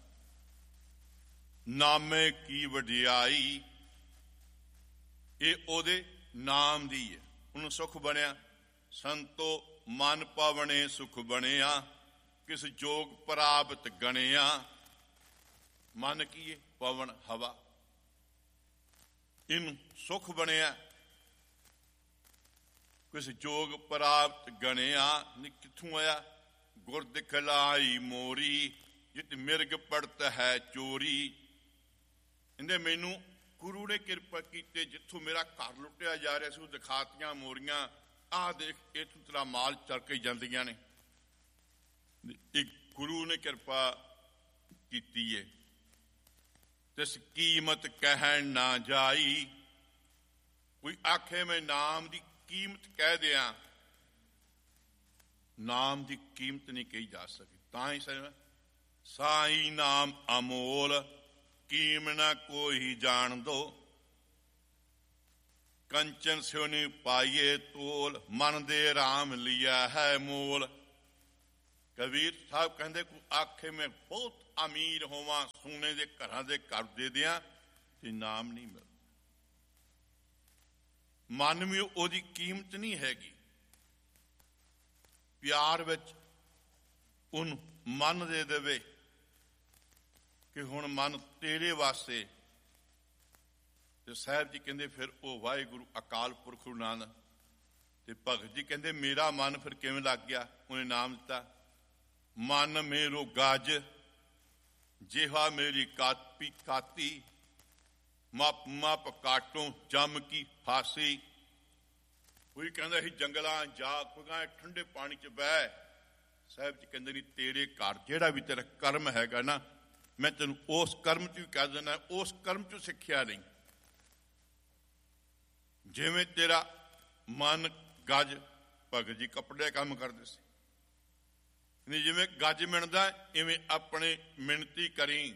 ਨਾਮੇ ਕੀ ਵਡਿਆਈ, ਇਹ ਉਹਦੇ ਨਾਮ ਦੀ ਹੈ। ਉਹਨੂੰ ਸੁੱਖ ਬਣਿਆ। ਸੰਤੋ ਮਨ ਪਾਵਣੇ ਸੁਖ ਬਣਿਆ, ਕਿਸ ਜੋਗ ਪ੍ਰਾਪਤ ਗਣਿਆ। ਮਨ ਕੀ ਹੈ? ਪਵਨ ਹਵਾ। ਇਹਨੂੰ ਸੁਖ ਬਣਿਆ, ਕਿਸ ਜੋਗ ਪ੍ਰਾਪਤ ਗਣਿਆ। ਨੀ ਕਿੱਥੋਂ ਆਇਆ? ਗੁਰ ਦਿਖਲਾਈ ਮੋਰੀ, ਜਿਤ ਮਿਰਗ ਪੜਤ ਹੈ ਚੋਰੀ। ਕਹਿੰਦੇ ਮੈਨੂੰ ਗੁਰੂ ਨੇ ਕਿਰਪਾ ਕੀਤੀ, ਜਿੱਥੋਂ ਮੇਰਾ ਘਰ ਲੁੱਟਿਆ ਜਾ ਰਿਹਾ ਸੀ ਉਹ ਦਿਖਾਤੀਆਂ ਮੋਰੀਆਂ। ਆਹ ਦੇਖ, ਇੱਥੋਂ ਤੇਰਾ ਮਾਲ ਚਰ ਕੇ ਜਾਂਦੀਆਂ ਨੇ। ਇੱਕ ਗੁਰੂ ਨੇ ਕਿਰਪਾ ਕੀਤੀ ਏ। ਤਿਸ ਕੀਮਤ ਕਹਿਣ ਨਾ ਜਾਈ, ਕੋਈ ਆਖੇ ਮੈਂ ਨਾਮ ਦੀ ਕੀਮਤ ਕਹਿ ਦਿਆਂ, ਨਾਮ ਦੀ ਕੀਮਤ ਨਹੀਂ ਕਹੀ ਜਾ ਸਕਦੀ। ਤਾਂ ਹੀ ਸਾਈ ਨਾਮ ਅਮੋਲ, ਕੀਮ ਨਾ ਕੋਈ ਜਾਣ ਦੋ। ਕੰਚਨ ਸਿਉਨੀ ਪਾਈਏ ਤੋਲ, ਮਨ ਦੇ ਰਾਮ ਲਿਆ ਹੈ ਮੋਲ। ਕਬੀਰ ਸਾਹਿਬ ਕਹਿੰਦੇ ਕੋਈ ਆਖੇ ਮੈਂ ਬਹੁਤ ਅਮੀਰ ਹੋਵਾਂ, ਸੋਨੇ ਦੇ ਘਰਾਂ ਦੇ ਘਰ ਦੇ ਦਿਆਂ, ਤੇ ਨਾਮ ਨਹੀਂ ਮਿਲਦਾ। ਮਨ ਵੀ ਉਹਦੀ ਕੀਮਤ ਨਹੀਂ ਹੈਗੀ। ਪਿਆਰ ਵਿੱਚ ਉਹਨੂੰ ਮਨ ਦੇ ਦੇਵੇ ਕਿ ਹੁਣ ਮਨ ਤੇਰੇ ਵਾਸਤੇ। ਤੇ ਸਾਹਿਬ ਜੀ ਕਹਿੰਦੇ ਫਿਰ ਉਹ ਵਾਹਿਗੁਰੂ ਅਕਾਲ ਪੁਰਖ ਗੁਰੂ ਨਾਨਕ ਤੇ ਭਗਤ ਜੀ ਕਹਿੰਦੇ ਮੇਰਾ ਮਨ ਫਿਰ ਕਿਵੇਂ ਲੱਗ ਗਿਆ? ਉਹਨੇ ਨਾਮ ਦਿੱਤਾ, ਮਨ ਮੇਰੋ ਗਜ ਜਿਹਾ ਮੇਰੀ ਕਾਪੀ ਕਾਤੀ, ਮਪ ਮਪ ਕਾਟੋਂ ਜੰਮ ਕੀ ਫਾਸੀ। ਕੋਈ ਕਹਿੰਦਾ ਸੀ ਜੰਗਲਾਂ ਜਾ, ਕੋਈ ਕਹਿੰਦਾ ਠੰਡੇ ਪਾਣੀ 'ਚ ਬਹਿ। ਸਾਹਿਬ ਜੀ ਕਹਿੰਦੇ ਨਹੀਂ, ਤੇਰੇ ਘਰ ਜਿਹੜਾ ਵੀ ਤੇਰਾ ਕਰਮ ਹੈਗਾ ਨਾ, ਮੈਂ ਤੈਨੂੰ ਉਸ ਕਰਮ 'ਚ ਵੀ ਕਹਿ ਦਿੰਦਾ, ਉਸ ਕਰਮ 'ਚ ਸਿੱਖਿਆ ਨਹੀਂ। ਜਿਵੇਂ ਤੇਰਾ ਮਨ ਗੱਜ, ਭਗਤ ਜੀ ਕੱਪੜੇ ਦਾ ਕੰਮ ਕਰਦੇ ਸੀ, ਨਹੀਂ ਜਿਵੇਂ ਗੱਜ ਮਿਣਦਾ ਇਵੇਂ ਆਪਣੇ ਮਿਣਤੀ ਕਰੀ।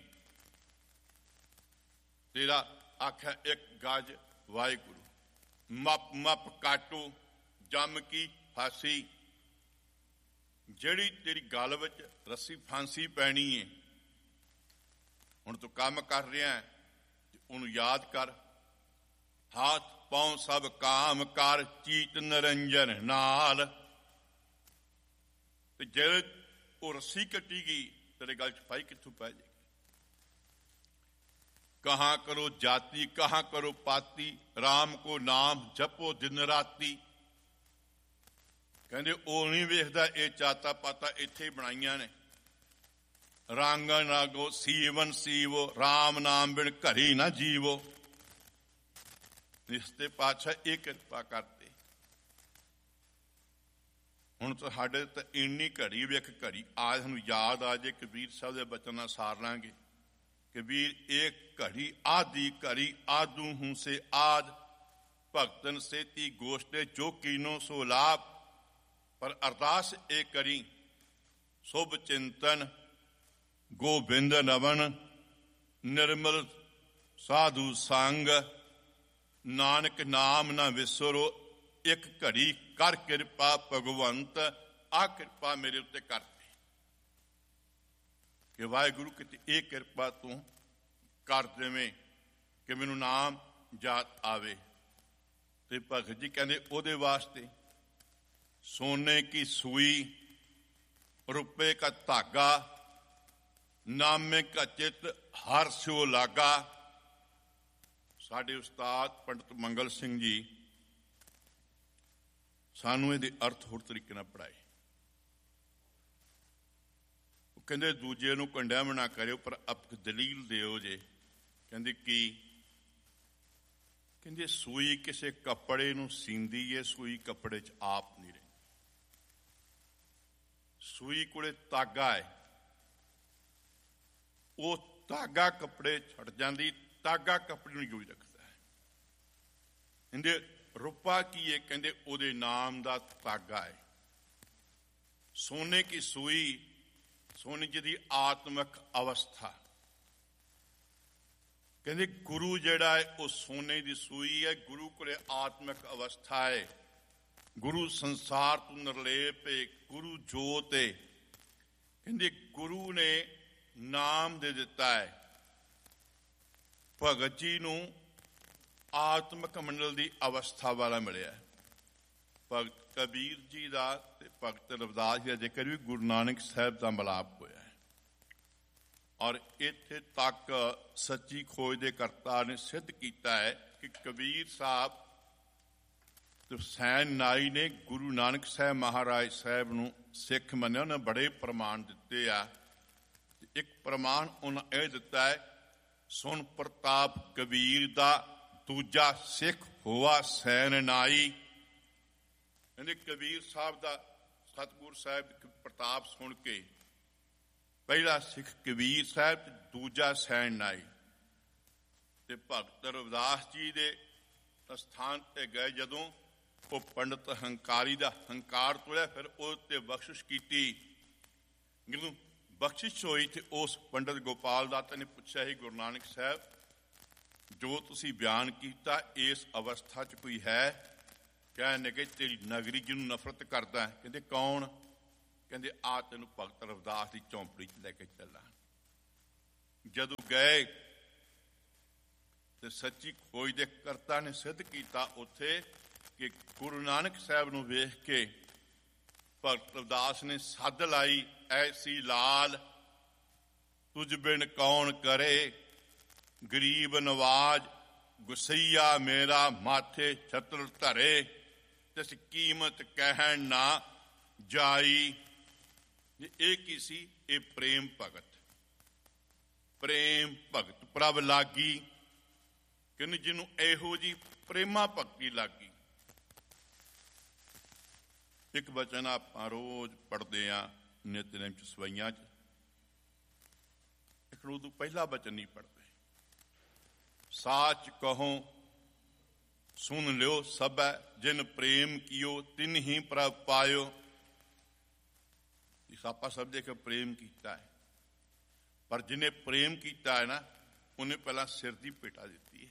ਤੇਰਾ ਆਖਿਆ ਇੱਕ ਗੱਜ ਵਾਹਿਗੁਰੂ, ਮਪ ਮਪ ਕਾਟੋ ਜੰਮ ਕੀ ਫਾਸੀ। ਜਿਹੜੀ ਤੇਰੀ ਗਲ ਵਿੱਚ ਰੱਸੀ ਫਾਂਸੀ ਪੈਣੀ ਹੈ, ਹੁਣ ਤੂੰ ਕੰਮ ਕਰ ਰਿਹਾ ਤੇ ਉਹਨੂੰ ਯਾਦ ਕਰ। ਹੱਥ ਪਾਉ ਸਭ ਕਾਮ ਕਰ, ਚੀਤ ਨਿਰੰਜਨ ਨਾਲ। ਤੇ ਜੇ ਉਹ ਰੱਸੀ ਕੱਟੀ ਗਈ, ਤੇਰੇ ਗਲ 'ਚ ਫਾਈ ਕਿੱਥੋਂ ਪੈ ਜਾਏਗੀ? ਕਹਾਂ ਕਰੋ ਜਾਤੀ, ਕਹਾਂ ਕਰੋ ਪਾਤੀ, ਰਾਮ ਕੋ ਨਾਮ ਜਪੋ ਦਿਨ ਰਾਤੀ। ਕਹਿੰਦੇ ਉਹ ਨਹੀਂ ਵੇਖਦਾ ਇਹ ਚਾਤਾ ਪਾਤਾ ਇੱਥੇ ਹੀ ਬਣਾਈਆਂ ਨੇ। ਰਾਂਗਣ ਰਾਗੋ ਸੀਵਨ ਸੀਵੋ, ਰਾਮ ਨਾਮ ਬਿਨ ਘਰੀ ਨਾ ਜੀਵੋ। ਨਿਸਤੇ ਪਾਤਸ਼ਾਹ ਇਹ ਕਿਰਪਾ ਕਰਦੇ। ਹੁਣ ਤੁਹਾਡੇ ਤਾਂ ਇੰਨੀ ਘੜੀ ਵੇਖ, ਘੜੀ ਆ ਸਾਨੂੰ ਯਾਦ ਆ ਜੇ ਕਬੀਰ ਸਾਹਿਬ ਦੇ ਬਚਨ ਨਾਲ ਸਾਰ ਲਾਂਗੇ। ਕਬੀਰ ਇੱਕ ਘੜੀ ਆਦੀ ਘੜੀ ਆਦੂ ਹੂੰ ਸੇ ਆਦ, ਭਗਤਨ ਸੇਤੀ ਗੋਸ਼ਟੇ ਜੋ ਕੀਨੋ ਸੋ ਲਾਭ। ਪਰ ਅਰਦਾਸ ਇਹ ਕਰੀ ਸੁਭ ਚਿੰਤਨ ਗੋਬਿੰਦ ਨਵਨ, ਨਿਰਮਲ ਸਾਧੂ ਸੰਗ। ਨਾਨਕ ਨਾਮ ਨਾ ਵਿਸਰੋ, ਇੱਕ ਘੜੀ ਕਰ ਕਿਰਪਾ ਭਗਵੰਤ। ਆ ਕਿਰਪਾ ਮੇਰੇ ਉੱਤੇ ਕਰਦੀ ਕਿ ਵਾਹਿਗੁਰੂ ਕਿਤੇ ਇਹ ਕਿਰਪਾ ਤੂੰ ਕਰ ਦੇਵੇਂ ਕਿ ਮੈਨੂੰ ਨਾਮ ਯਾਦ ਆਵੇ। ਤੇ ਭਗਤ ਜੀ ਕਹਿੰਦੇ ਉਹਦੇ ਵਾਸਤੇ ਸੋਨੇ ਕੀ ਸੂਈ, ਰੁਪਏ ਕਾ ਧਾਗਾ, ਨਾਮੇ ਕਾ ਚਿੱਤ ਹਰ ਸਿਓ ਲਾਗਾ। ਸਾਡੇ ਉਸਤਾਦ ਪੰਡਤ ਮੰਗਲ ਸਿੰਘ ਜੀ ਸਾਨੂੰ ਇਹਦੇ ਅਰਥ ਹੋਰ ਤਰੀਕੇ ਨਾਲ ਪੜ੍ਹਾਏ। ਉਹ ਕਹਿੰਦੇ ਦੂਜੇ ਨੂੰ ਕੰਡੈਮ ਨਾ ਕਰਿਓ, ਪਰ ਆਪ ਦਲੀਲ ਦਿਓ ਜੇ। ਕਹਿੰਦੇ ਕੀ? ਕਹਿੰਦੇ ਸੂਈ ਕਿਸੇ ਕੱਪੜੇ ਨੂੰ ਸੀਂਦੀ ਹੈ, ਸੂਈ ਕੱਪੜੇ 'ਚ ਆਪ ਨਹੀਂ ਰਹਿੰਦੀ। ਸੂਈ ਕੋਲੇ ਧਾਗਾ ਹੈ, ਉਹ ਧਾਗਾ ਕੱਪੜੇ ਛੱਡ ਜਾਂਦੀ, ਧਾਗਾ ਕੱਪੜੇ ਨੂੰ ਜੋੜ ਰੱਖਦਾ ਹੈ। ਕਹਿੰਦੇ ਰੁਪਾ ਕੀ ਹੈ? ਕਹਿੰਦੇ ਉਹਦੇ ਨਾਮ ਦਾ ਧਾਗਾ ਹੈ। ਸੋਨੇ ਕੀ ਸੂਈ, ਸੋਨੇ ਜਿਹਦੀ ਆਤਮਿਕ ਅਵਸਥਾ। ਕਹਿੰਦੇ ਗੁਰੂ ਜਿਹੜਾ ਹੈ ਉਹ ਸੋਨੇ ਦੀ ਸੂਈ ਹੈ। ਗੁਰੂ ਕੋਲੇ ਆਤਮਿਕ ਅਵਸਥਾ ਹੈ। ਗੁਰੂ ਸੰਸਾਰ ਤੋਂ ਨਿਰਲੇਪ ਹੈ, ਗੁਰੂ ਜੋਤ ਹੈ। ਕਹਿੰਦੇ ਗੁਰੂ ਨੇ ਨਾਮ ਦੇ ਦਿੱਤਾ ਹੈ। ਭਗਤ ਜੀ ਨੂੰ ਆਤਮਿਕ ਮੰਡਲ ਦੀ ਅਵਸਥਾ ਵਾਲਾ ਮਿਲਿਆ। ਭਗਤ ਕਬੀਰ ਜੀ ਦਾ ਤੇ ਭਗਤ ਰਵਿਦਾਸ ਜੀ ਦਾ ਜ਼ਿਕਰ ਵੀ ਗੁਰੂ ਨਾਨਕ ਸਾਹਿਬ ਦਾ ਮਿਲਾਪ ਹੋਇਆ ਹੈ। ਔਰ ਇੱਥੇ ਤੱਕ ਸੱਚੀ ਖੋਜ ਦੇ ਕਰਤਾ ਨੇ ਸਿੱਧ ਕੀਤਾ ਹੈ ਕਿ ਕਬੀਰ ਸਾਹਿਬ ਤੇ ਹੁਸੈਨ ਨਾਈ ਨੇ ਗੁਰੂ ਨਾਨਕ ਸਾਹਿਬ ਮਹਾਰਾਜ ਸਾਹਿਬ ਨੂੰ ਸਿੱਖ ਮੰਨਿਆ। ਉਹਨਾਂ ਬੜੇ ਪ੍ਰਮਾਣ ਦਿੱਤੇ ਆ। ਇੱਕ ਪ੍ਰਮਾਣ ਉਹਨਾਂ ਇਹ ਦਿੱਤਾ ਹੈ, ਸੁਣ ਪ੍ਰਤਾਪ ਕਬੀਰ ਦਾ, ਦੂਜਾ ਸਿੱਖ ਹੋਆ ਸੈਨ ਨਾਈ। ਕਹਿੰਦੇ ਕਬੀਰ ਸਾਹਿਬ ਦਾ ਸਤਿਗੁਰ ਸਾਹਿਬ ਪ੍ਰਤਾਪ ਸੁਣ ਕੇ ਪਹਿਲਾ ਸਿੱਖ ਕਬੀਰ ਸਾਹਿਬ ਤੇ ਦੂਜਾ ਸੈਨ ਨਾਈ। ਤੇ ਭਗਤ ਰਵਿਦਾਸ ਜੀ ਦੇ ਸਥਾਨ ਤੇ ਗਏ ਜਦੋਂ, ਉਹ ਪੰਡਤ ਹੰਕਾਰੀ ਦਾ ਹੰਕਾਰ ਤੋੜਿਆ, ਫਿਰ ਉਹ ਤੇ ਬਖਸ਼ਿਸ਼ ਕੀਤੀ। ਜਦੋਂ ਬਖਸ਼ਿਸ਼ ਹੋਈ ਤੇ ਉਸ ਪੰਡਤ ਗੋਪਾਲ ਦਾਤਾ ਨੇ ਪੁੱਛਿਆ ਸੀ, ਗੁਰੂ ਨਾਨਕ ਸਾਹਿਬ ਜੋ ਤੁਸੀਂ ਬਿਆਨ ਕੀਤਾ ਇਸ ਅਵਸਥਾ 'ਚ ਕੋਈ ਹੈ? ਕਹਿੰਦੇ ਕਿ ਤੇਰੀ ਨਗਰੀ ਜਿਹਨੂੰ ਨਫ਼ਰਤ ਕਰਦਾ। ਕਹਿੰਦੇ ਕੌਣ? ਕਹਿੰਦੇ ਆ ਤੈਨੂੰ ਭਗਤ ਰਵਿਦਾਸ ਦੀ ਝੌਂਪੜੀ 'ਚ ਲੈ ਕੇ ਚੱਲਾਂ। ਜਦੋਂ ਗਏ ਤੇ ਸੱਚੀ ਖੋਜ ਦੇ ਕਰਤਾ ਨੇ ਸਿੱਧ ਕੀਤਾ ਉੱਥੇ ਕਿ ਗੁਰੂ ਨਾਨਕ ਸਾਹਿਬ ਨੂੰ ਵੇਖ ਕੇ ਭਗਤ ਰਵਿਦਾਸ ਨੇ ਸੱਦ ਲਾਈ, ਐਸੀ ਲਾਲ ਤੁਝ ਬਿਨ ਕੌਣ ਕਰੇ, ਗਰੀਬ ਨਵਾਜ ਗੁਸਈਆ ਮੇਰਾ ਮਾਥੇ ਛਤਰ ਧਰੇ, ਤਿਸ ਕੀਮਤ ਕਹਿਣ ਨਾ ਜਾਈ। ਇਹ ਕੀ ਸੀ? ਇਹ ਪ੍ਰੇਮ ਭਗਤ, ਪ੍ਰੇਮ ਭਗਤ ਪ੍ਰਭ ਲਾਗੀ, ਕਿ ਜਿਹਨੂੰ ਇਹੋ ਜੀ ਪ੍ਰੇਮਾ ਭਗਤੀ ਲੱਗੀ। ਇੱਕ ਬਚਨ ਆਪਾਂ ਰੋਜ਼ ਪੜ੍ਹਦੇ ਹਾਂ ਨਿਤਨੇਮ ਚ, ਸਵਈਆਂ ਚ। ਇੱਕ ਉਦੋਂ ਪਹਿਲਾ ਬਚਨ ਨਹੀਂ ਪੜ੍ਹਦੇ। ਸਾਚ ਕਹੋ ਸੁਣ ਲਿਓ ਸਭੈ, ਜਿਨ ਪ੍ਰੇਮ ਕੀਓ ਤਿਨ ਹੀ ਪ੍ਰਭ ਪਾਇਓ। ਆਪਾਂ ਸਭ ਦੇ ਕੇ ਪ੍ਰੇਮ ਕੀਤਾ ਹੈ, ਪਰ ਜਿਹਨੇ ਪ੍ਰੇਮ ਕੀਤਾ ਹੈ ਨਾ, ਉਹਨੇ ਪਹਿਲਾਂ ਸਿਰ ਦੀ ਭੇਟਾ ਦਿੱਤੀ ਹੈ।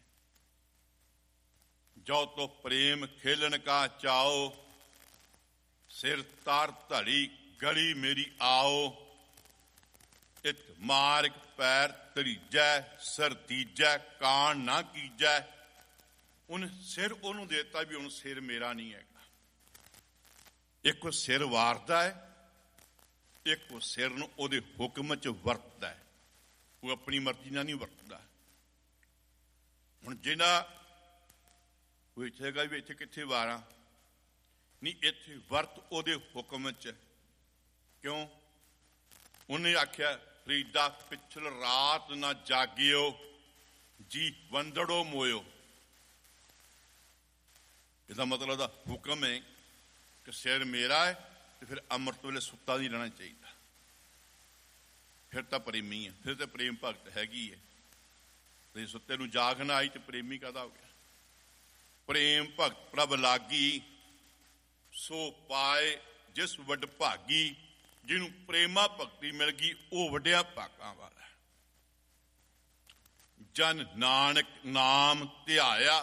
ਜੋ ਤੋ ਪ੍ਰੇਮ ਖੇਲਣ ਕਾ ਚਾਓ, ਸਿਰ ਤਾਰ ਧੜੀ ਗਲੀ ਮੇਰੀ ਆਓ। ਇਤ ਮਾਰਗ ਪੈਰ ਤਰੀਜੈ, ਸਰ ਤੀਜੈ ਕਾਣ ਨਾ ਕੀਜੈ। ਉਹਨੇ ਸਿਰ ਉਹਨੂੰ ਦੇਤਾ ਵੀ ਹੁਣ ਸਿਰ ਮੇਰਾ ਨਹੀਂ ਹੈਗਾ। ਇੱਕ ਉਹ ਸਿਰ ਵਾਰਦਾ ਹੈ, ਇੱਕ ਉਹ ਸਿਰ ਨੂੰ ਉਹਦੇ ਹੁਕਮ ਚ ਵਰਤਦਾ ਹੈ। ਉਹ ਆਪਣੀ ਮਰਜ਼ੀ ਨਾਲ ਨਹੀਂ ਵਰਤਦਾ। ਹੁਣ ਜਿਹੜਾ ਕੋਈ ਇੱਥੇਗਾ ਵੀ ਇੱਥੇ ਕਿੱਥੇ ਵਾਰਾਂ ਨਹੀਂ, ਇੱਥੇ ਵਰਤ ਉਹਦੇ ਹੁਕਮ ਚ। ਕਿਉਂ? ਉਹਨੇ ਆਖਿਆ ਫਰੀਦਾ ਪਿਛਲ ਰਾਤ ਨਾ ਜਾਗਿਓ, ਜੀ ਵੰਦੜੋ ਮੋਇਓ। ਇਹਦਾ ਮਤਲਬ ਦਾ ਹੁਕਮ ਹੈ ਕਿ ਸਿਰ ਮੇਰਾ ਹੈ, ਤੇ ਫਿਰ ਅੰਮ੍ਰਿਤ ਵੇਲੇ ਸੁੱਤਾ ਨਹੀਂ ਰਹਿਣਾ ਚਾਹੀਦਾ। ਫਿਰ ਤਾਂ ਪ੍ਰੇਮੀ ਹੈ, ਫਿਰ ਤਾਂ ਪ੍ਰੇਮ ਭਗਤ ਹੈਗੀ ਹੈ। ਤੇ ਸੁੱਤੇ ਨੂੰ ਜਾਗ ਨਾ ਆਈ ਤੇ ਪ੍ਰੇਮੀ ਕਾਹਦਾ ਹੋ ਗਿਆ? ਪ੍ਰੇਮ ਭਗਤ ਪ੍ਰਭ ਲਾਗੀ, ਸੋ ਪਾਏ ਜਿਸ ਵੱਡ ਭਾਗੀ। ਜਿਹਨੂੰ ਪ੍ਰੇਮਾ ਭਗਤੀ ਮਿਲ ਗਈ ਉਹ ਵੱਡਿਆ ਭਾਗਾਂ ਵਾਲਾ। ਜਨ ਨਾਨਕ ਨਾਮ ਧਿਆਇਆ,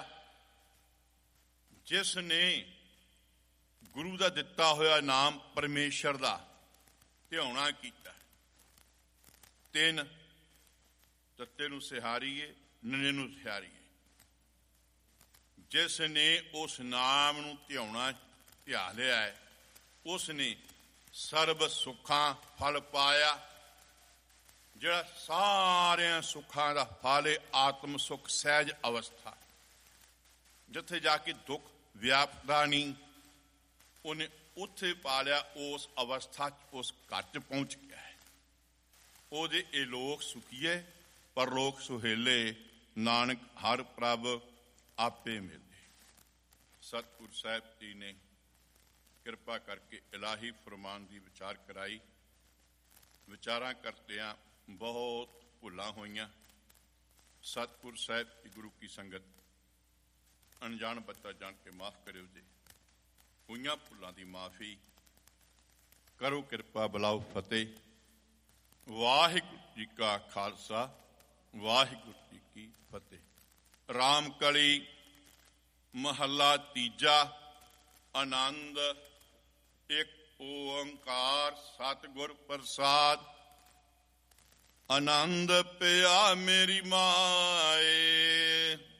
ਜਿਸ ਨੇ ਗੁਰੂ ਦਾ ਦਿੱਤਾ ਹੋਇਆ ਨਾਮ ਪਰਮੇਸ਼ਰ ਦਾ ਧਿਆਉਣਾ ਕੀਤਾ। ਤਿੰਨ ਤੱਤੇ ਨੂੰ ਸਿਹਾਰੀਏ, ਨਨੇ ਨੂੰ ਸਿਹਾਰੀਏ। ਜਿਸ ਨੇ ਉਸ ਨਾਮ ਨੂੰ ਧਿਆਉਣਾ ਧਿਆ ਲਿਆ ਹੈ, ਉਸ ਨੇ ਸਰਬ ਸੁੱਖਾਂ ਫਲ ਪਾਇਆ। ਜਿਹੜਾ ਸਾਰਿਆਂ ਸੁੱਖਾਂ ਦਾ ਫਲ ਹੈ ਆਤਮ ਸੁੱਖ ਸਹਿਜ ਅਵਸਥਾ, ਜਿੱਥੇ ਜਾ ਕੇ ਦੁੱਖ ਵਿਆਪਦਾ ਨਹੀਂ, ਉਹਨੇ ਉੱਥੇ ਪਾ ਲਿਆ। ਉਸ ਅਵਸਥਾ ਚ, ਉਸ ਘਰ ਚ ਪਹੁੰਚ ਗਿਆ ਹੈ। ਉਹਦੇ ਇਹ ਲੋਕ ਸੁਖੀਏ ਪਰਲੋਕ ਸੁਹੇਲੇ, ਨਾਨਕ ਹਰ ਪ੍ਰਭ ਆਪੇ ਮਿਲੇ। ਸਤਿਗੁਰ ਸਾਹਿਬ ਜੀ ਨੇ ਕਿਰਪਾ ਕਰਕੇ ਇਲਾਹੀ ਫਰਮਾਨ ਦੀ ਵਿਚਾਰ ਕਰਾਈ। ਵਿਚਾਰਾਂ ਕਰਦਿਆਂ ਬਹੁਤ ਭੁੱਲਾਂ ਹੋਈਆਂ। ਸਤਿਗੁਰ ਸਾਹਿਬ ਦੀ ਗੁਰੂ ਕੀ ਸੰਗਤ ਅਣਜਾਣ ਬੱਚਾ ਜਾਣ ਕੇ ਮਾਫ ਕਰਿਓ ਜੀ। ਹੋਈਆਂ ਭੁੱਲਾਂ ਦੀ ਮਾਫੀ ਕਰੋ ਕਿਰਪਾ, ਬੁਲਾਓ ਫਤਿਹ। ਵਾਹਿਗੁਰੂ ਜੀ ਕਾ ਖਾਲਸਾ, ਵਾਹਿਗੁਰੂ ਜੀ ਕੀ ਫਤਿਹ। ਰਾਮ ਕਲੀ ਮਹੱਲਾ ਤੀਜਾ। ਆਨੰਦ ਇੱਕ ਓੰਕਾਰ ਸਤਿਗੁਰ ਪ੍ਰਸਾਦ। ਆਨੰਦ ਪਿਆ ਮੇਰੀ ਮਾਏ,